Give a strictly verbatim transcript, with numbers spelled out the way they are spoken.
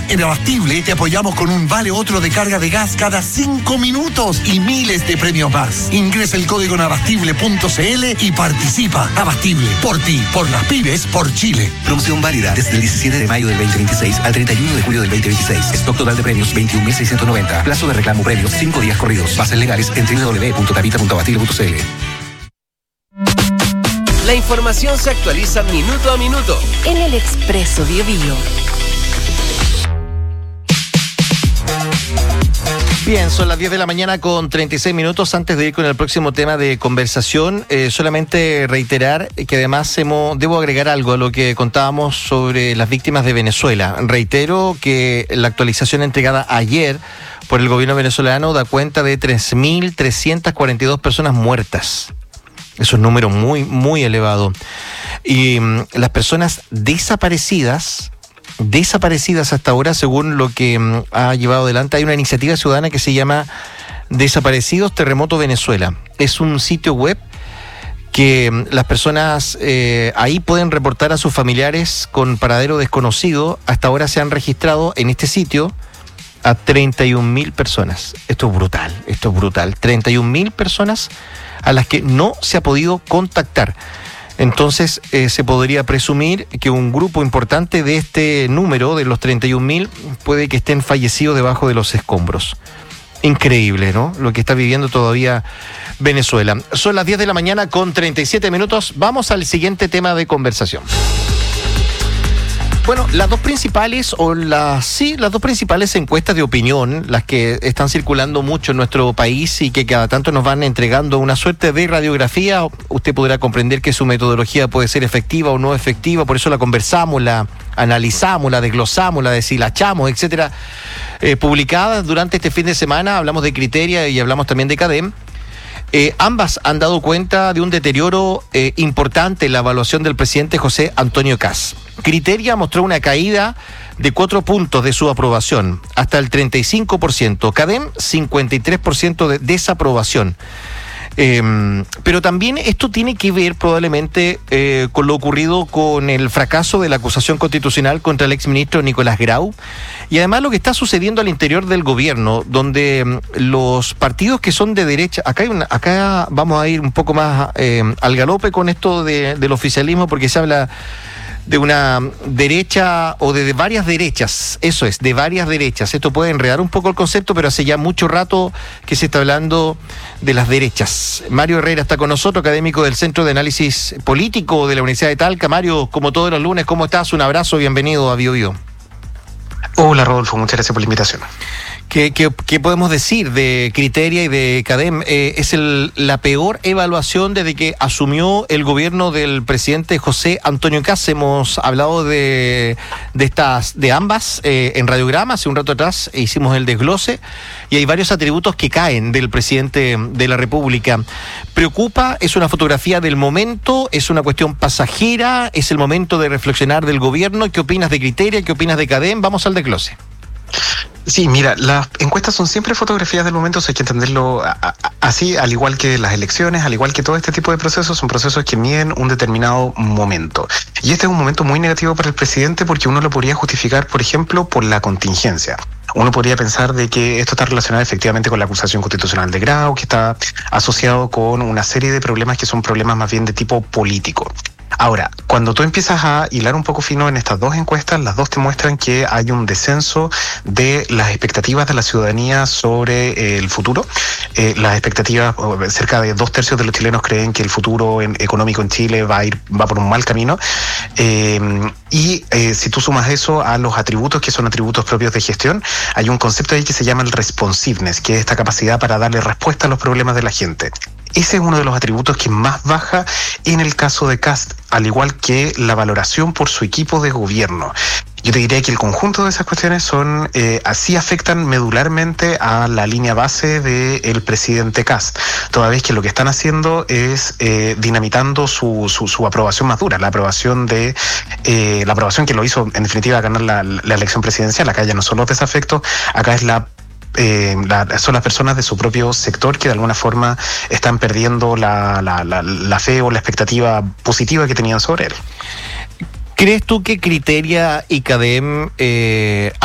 En Abastible te apoyamos con un vale otro de carga de gas cada cinco minutos y miles de premios más. Ingresa el código en abastible punto c l y participa. Abastible, por ti, por las pymes, por Chile. Promoción válida desde el diecisiete de mayo del veinte veintiséis al treinta y uno de julio del veinte veintiséis. Stock total de premios veintiún mil seiscientos noventa. Plazo de reclamo premios cinco días corridos. Bases legales en doble u doble u doble u punto tapita punto abastible punto c l. La información se actualiza minuto a minuto en el Expreso Bio Bio. Bien, son las diez de la mañana con treinta y seis minutos. Antes de ir con el próximo tema de conversación, eh, solamente reiterar que además hemos, debo agregar algo a lo que contábamos sobre las víctimas de Venezuela. Reitero que la actualización entregada ayer por el gobierno venezolano da cuenta de tres mil trescientas cuarenta y dos personas muertas. Es un número muy, muy elevado. Y um, las personas desaparecidas... desaparecidas hasta ahora, según lo que um, ha llevado adelante, hay una iniciativa ciudadana que se llama Desaparecidos Terremoto Venezuela. Es un sitio web que um, las personas eh, ahí pueden reportar a sus familiares con paradero desconocido. Hasta ahora se han registrado en este sitio a treinta y un mil personas. Esto es brutal, esto es brutal. treinta y un mil personas a las que no se ha podido contactar. Entonces, eh, se podría presumir que un grupo importante de este número, de los treinta y un mil, puede que estén fallecidos debajo de los escombros. Increíble, ¿no? Lo que está viviendo todavía Venezuela. Son las diez de la mañana con treinta y siete minutos. Vamos al siguiente tema de conversación. Bueno, las dos principales, o las, sí, las dos principales encuestas de opinión, las que están circulando mucho en nuestro país y que cada tanto nos van entregando una suerte de radiografía. Usted podrá comprender que su metodología puede ser efectiva o no efectiva, por eso la conversamos, la analizamos, la desglosamos, la deshilachamos, etcétera. Eh, publicadas durante este fin de semana, hablamos de Criteria y hablamos también de CADEM. Eh, ambas han dado cuenta de un deterioro eh, importante en la evaluación del presidente José Antonio Kast. Criteria mostró una caída de cuatro puntos de su aprobación, hasta el treinta y cinco por ciento. CADEM, cincuenta y tres por ciento de desaprobación. Eh, pero también esto tiene que ver probablemente eh, con lo ocurrido con el fracaso de la acusación constitucional contra el exministro Nicolás Grau, y además lo que está sucediendo al interior del gobierno, donde eh, los partidos que son de derecha, acá hay una, acá vamos a ir un poco más eh, al galope con esto de, del oficialismo, porque se habla de una derecha o de, de varias derechas, eso es, de varias derechas. Esto puede enredar un poco el concepto, pero hace ya mucho rato que se está hablando de las derechas. Mario Herrera está con nosotros, académico del Centro de Análisis Político de la Universidad de Talca. Mario, como todos los lunes, ¿cómo estás? Un abrazo, bienvenido a Bio Bio. Hola Rodolfo, muchas gracias por la invitación. ¿Qué, qué, qué podemos decir de Criteria y de CADEM? Eh, es el, la peor evaluación desde que asumió el gobierno del presidente José Antonio Kast. Hemos hablado de, de estas, de ambas eh, en Radiograma. Hace un rato atrás hicimos el desglose y hay varios atributos que caen del presidente de la República. ¿Preocupa? ¿Es una fotografía del momento? ¿Es una cuestión pasajera? ¿Es el momento de reflexionar del gobierno? ¿Qué opinas de Criteria? ¿Qué opinas de CADEM? Vamos al desglose. Sí, mira, las encuestas son siempre fotografías del momento, hay que entenderlo a, a, así, al igual que las elecciones, al igual que todo este tipo de procesos, son procesos que miden un determinado momento. Y este es un momento muy negativo para el presidente porque uno lo podría justificar, por ejemplo, por la contingencia. Uno podría pensar de que esto está relacionado efectivamente con la acusación constitucional de Grau, que está asociado con una serie de problemas que son problemas más bien de tipo político. Ahora, cuando tú empiezas a hilar un poco fino en estas dos encuestas, las dos te muestran que hay un descenso de las expectativas de la ciudadanía sobre eh, el futuro. Eh, las expectativas, cerca de dos tercios de los chilenos creen que el futuro en, económico en Chile va a ir, va por un mal camino. Eh, y eh, si tú sumas eso a los atributos que son atributos propios de gestión, hay un concepto ahí que se llama el responsiveness, que es esta capacidad para darle respuesta a los problemas de la gente. Ese es uno de los atributos que más baja en el caso de Kast, al igual que la valoración por su equipo de gobierno. Yo te diría que el conjunto de esas cuestiones son eh, así afectan medularmente a la línea base del presidente Kast, toda vez que lo que están haciendo es eh, dinamitando su, su, su aprobación más dura, la aprobación de eh, la aprobación que lo hizo en definitiva ganar la, la elección presidencial. Acá ya no son los desafectos, acá es la Eh, la, son las personas de su propio sector que de alguna forma están perdiendo la, la, la, la fe o la expectativa positiva que tenían sobre él. ¿Crees tú que Criteria y CADEM eh,